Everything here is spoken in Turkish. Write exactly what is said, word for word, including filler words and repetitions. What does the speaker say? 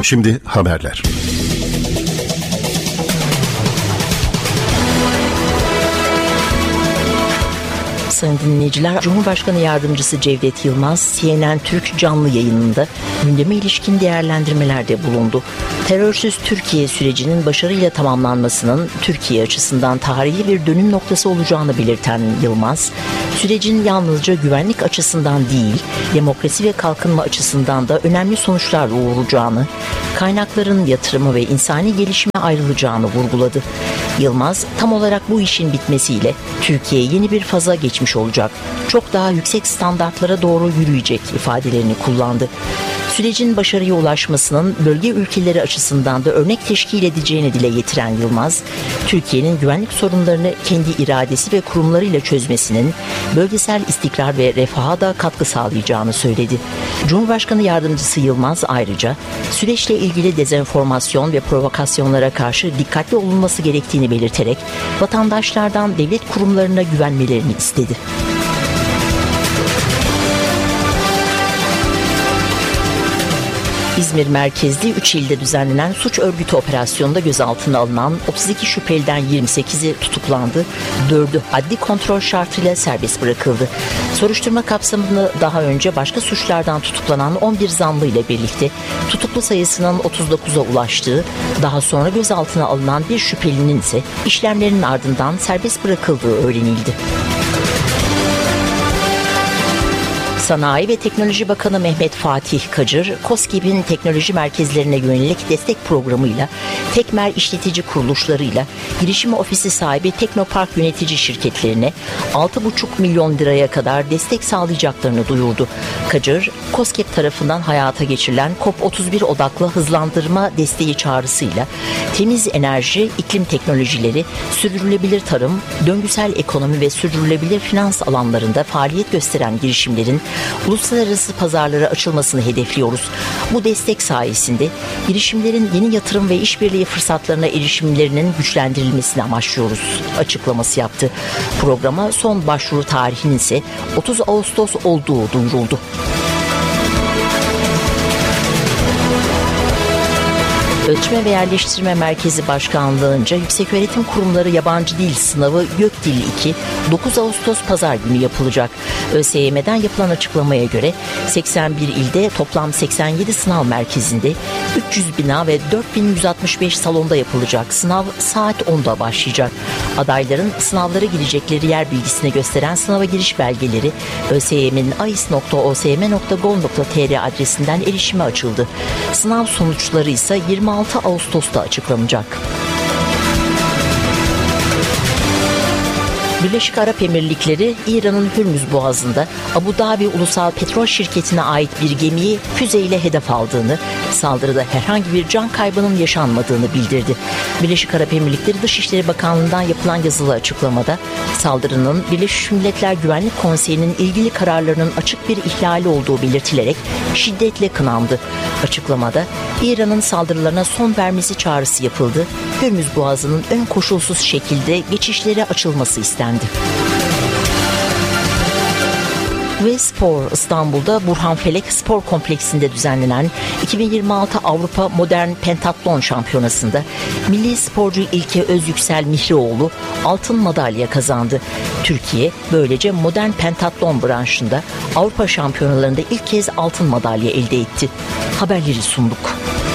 Şimdi haberler. Sayın dinleyiciler, Cumhurbaşkanı Yardımcısı Cevdet Yılmaz, C N N Türk canlı yayınında gündeme ilişkin değerlendirmelerde bulundu. Terörsüz Türkiye sürecinin başarıyla tamamlanmasının Türkiye açısından tarihi bir dönüm noktası olacağını belirten Yılmaz, sürecin yalnızca güvenlik açısından değil, demokrasi ve kalkınma açısından da önemli sonuçlar doğuracağını, kaynakların yatırımı ve insani gelişime ayrılacağını vurguladı. Yılmaz, tam olarak bu işin bitmesiyle Türkiye yeni bir faza geçmiş olacak, çok daha yüksek standartlara doğru yürüyecek ifadelerini kullandı. Sürecin başarıya ulaşmasının bölge ülkeleri açısından da örnek teşkil edeceğini dile getiren Yılmaz, Türkiye'nin güvenlik sorunlarını kendi iradesi ve kurumlarıyla çözmesinin bölgesel istikrar ve refaha da katkı sağlayacağını söyledi. Cumhurbaşkanı Yardımcısı Yılmaz ayrıca süreçle ilgili dezenformasyon ve provokasyonlara karşı dikkatli olunması gerektiğini belirterek vatandaşlardan devlet kurumlarına güvenmelerini istedi. İzmir merkezli üç ilde düzenlenen suç örgütü operasyonunda gözaltına alınan otuz iki şüpheliden yirmi sekizi tutuklandı, dördü adli kontrol şartıyla serbest bırakıldı. Soruşturma kapsamında daha önce başka suçlardan tutuklanan on bir zanlı ile birlikte tutuklu sayısının otuz dokuza ulaştığı, daha sonra gözaltına alınan bir şüphelinin ise işlemlerin ardından serbest bırakıldığı öğrenildi. Sanayi ve Teknoloji Bakanı Mehmet Fatih Kacır, KOSGEB'in teknoloji merkezlerine yönelik destek programıyla Tekmer işletici kuruluşlarıyla girişim ofisi sahibi Teknopark yönetici şirketlerine altı buçuk milyon liraya kadar destek sağlayacaklarını duyurdu. Kacır, KOSGEB tarafından hayata geçirilen COP otuz bir odaklı hızlandırma desteği çağrısıyla temiz enerji, iklim teknolojileri, sürdürülebilir tarım, döngüsel ekonomi ve sürdürülebilir finans alanlarında faaliyet gösteren girişimlerin uluslararası pazarlara açılmasını hedefliyoruz. Bu destek sayesinde girişimlerin yeni yatırım ve işbirliği fırsatlarına erişimlerinin güçlendirilmesini amaçlıyoruz açıklaması yaptı. Programa son başvuru tarihinin ise otuz Ağustos olduğu duyuruldu. Ölçme ve Yerleştirme Merkezi Başkanlığı'nca Yükseköğretim Kurumları Yabancı Dil Sınavı Gökdil iki dokuz Ağustos Pazar günü yapılacak. ÖSYM'den yapılan açıklamaya göre seksen bir ilde toplam seksen yedi sınav merkezinde üç yüz bina ve dört bin yüz altmış beş salonda yapılacak. Sınav saat onda başlayacak. Adayların sınavlara girecekleri yer bilgisini gösteren sınava giriş belgeleri ÖSYM'nin ais nokta o s m nokta gov nokta t r adresinden erişime açıldı. Sınav sonuçları ise yirmi altı Ağustos'ta açıklanacak. Birleşik Arap Emirlikleri, İran'ın Hürmüz Boğazı'nda Abu Dhabi Ulusal Petrol Şirketi'ne ait bir gemiyi füzeyle hedef aldığını, saldırıda herhangi bir can kaybının yaşanmadığını bildirdi. Birleşik Arap Emirlikleri Dışişleri Bakanlığı'ndan yapılan yazılı açıklamada, saldırının Birleşmiş Milletler Güvenlik Konseyi'nin ilgili kararlarının açık bir ihlali olduğu belirtilerek şiddetle kınandı. Açıklamada, İran'ın saldırılarına son vermesi çağrısı yapıldı, Hürmüz Boğazı'nın ön koşulsuz şekilde geçişlere açılması istendi. Ve spor, İstanbul'da Burhanfelek Spor Kompleksi'nde düzenlenen iki bin yirmi altı Avrupa Modern Pentatlon Şampiyonası'nda milli sporcu İlke Özyüksel Mihrioğlu altın madalya kazandı. Türkiye böylece modern pentatlon branşında Avrupa şampiyonalarında ilk kez altın madalya elde etti. Haberleri sunduk.